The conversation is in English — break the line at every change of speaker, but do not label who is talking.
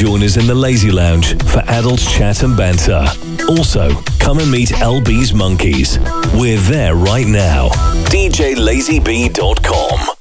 join us in the Lazy Lounge for adult chat and banter. Also, come and meet LB's Monkeys. We're there right now. DJLazyB.com.